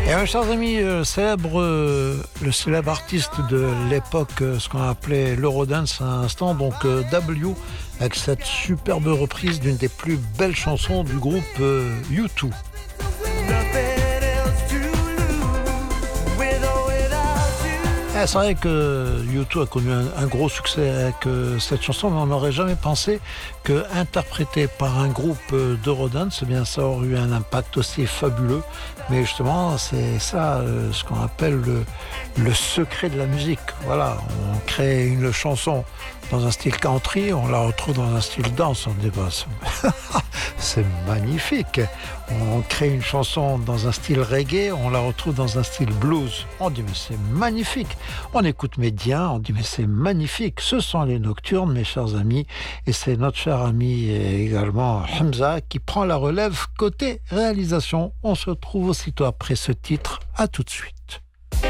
Et mes chers amis, le célèbre artiste de l'époque, ce qu'on appelait l'Eurodance à l'instant, donc W, avec cette superbe reprise d'une des plus belles chansons du groupe U2. C'est vrai que U2 a connu un gros succès avec cette chanson, mais on n'aurait jamais pensé qu'interprété par un groupe d'Eurodance, eh bien, ça aurait eu un impact aussi fabuleux. Mais justement, c'est ça ce qu'on appelle le secret de la musique. Voilà, on crée une chanson dans un style country, on la retrouve dans un style dance. On dit, c'est magnifique. On crée une chanson dans un style reggae, on la retrouve dans un style blues. On dit, mais c'est magnifique. On écoute Médien, on dit, mais c'est magnifique. Ce sont les Nocturnes, mes chers amis. Et c'est notre cher ami également Hamza qui prend la relève côté réalisation. On se retrouve aussitôt après ce titre. À tout de suite.